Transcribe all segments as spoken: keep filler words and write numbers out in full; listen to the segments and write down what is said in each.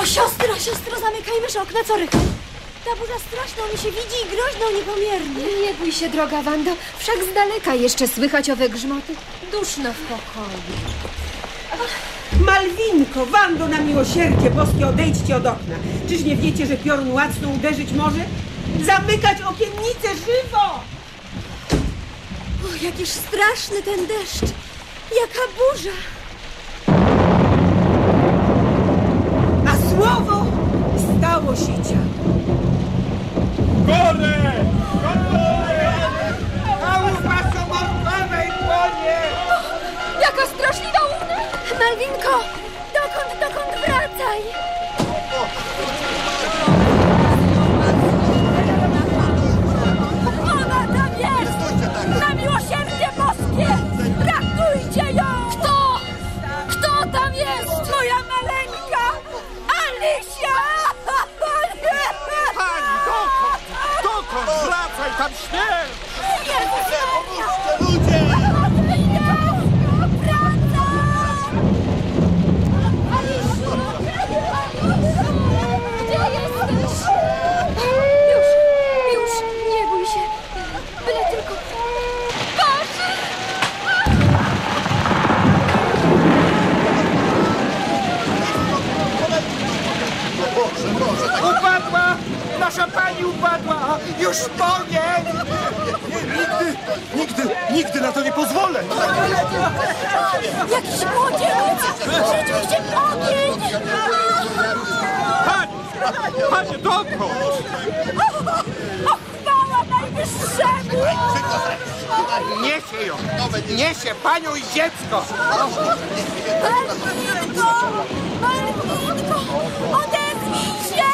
Siostro, siostro, zamykajmy okna, co rychło? Ta burza straszna mi się widzi i groźną niepomiernie. Nie bój się, droga Wando, wszak z daleka jeszcze słychać owe grzmoty. Duszno w pokoju. Malwinko, Wando, na miłosierdzie boskie, odejdźcie od okna. Czyż nie wiecie, że piorun łacną uderzyć może? Zamykać okiennice żywo! O, jakiż straszny ten deszcz. Jaka burza. A słowo stało się ciało. Gole! Gole! Chałupa Soborkowej płonie! Jaka straszliwa łuna! Malwinko, dokąd, dokąd wracaj? Ona tam jest! Na miłosierdzie boskie! Ratujcie ją! Kto? Kto tam jest? Moja maleńka! Alicja! Pani, dokąd? Dokąd? Wracaj, tam śmierć! Jezus, Ludzie! Gdzie jesteś? Już, już, nie bój się. Byle tylko... Boże! Upadła! Nasza pani upadła! Już po niej! Nigdy, nigdy, nigdy na to nie pozwolę! jakiś młodzieniec! Rzucił się w ogień! Pani! Panie, dokąd? O, chwała najwyższemu! Niesie ją! Niesie panią i dziecko! Malwinko! Malwinko! Odezwij się!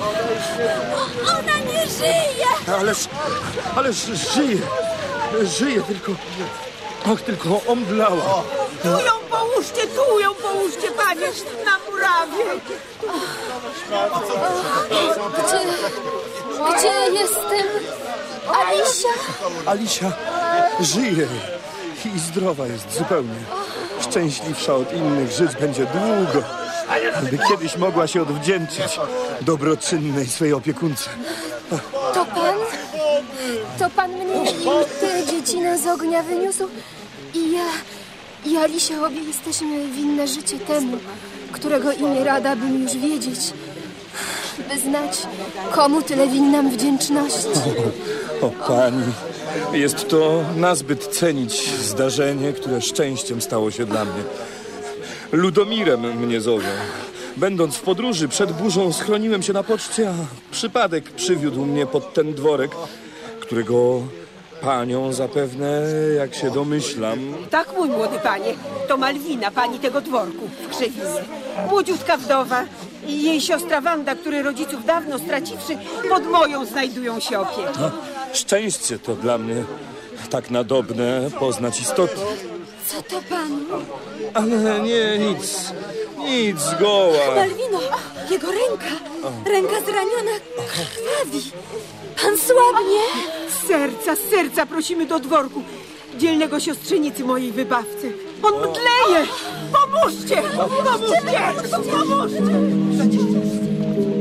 Ona nie żyje! Ależ, ależ żyje, żyje, tylko, ach, tylko omdlała. Tu ją połóżcie, tu ją połóżcie, panie, na murawie. Gdzie... Gdzie jestem? Alicia? Alicia żyje i zdrowa jest zupełnie. Szczęśliwsza od innych żyć będzie długo, by kiedyś mogła się odwdzięczyć dobroczynnej swej opiekunce. To pan? To pan mnie i te dzieciny z ognia wyniósł? I ja... I Alicia obie jesteśmy winne życie temu, którego imię rada bym już wiedzieć, by znać, komu tyle winnam wdzięczności. O, o pani, jest to nazbyt cenić zdarzenie, które szczęściem stało się dla mnie. Ludomirem mnie zowią. Będąc w podróży przed burzą schroniłem się na poczcie, a przypadek przywiódł mnie pod ten dworek, którego panią zapewne, jak się domyślam... Tak, mój młody panie, to Malwina, pani tego dworku w Krzewinie. Młodziutka wdowa i jej siostra Wanda, które rodziców dawno straciwszy, pod moją znajdują się opieką. No, szczęście to dla mnie tak nadobne poznać istotę. Co to panu? Ale nie, nic, nic zgoła. Malwino, jego ręka, ręka zraniona, krwawi. Pan słabnie? Z serca, z serca prosimy do dworku dzielnego siostrzenicy mojej wybawcy. On mdleje! Pomóżcie! Pomóżcie! Pomóżcie!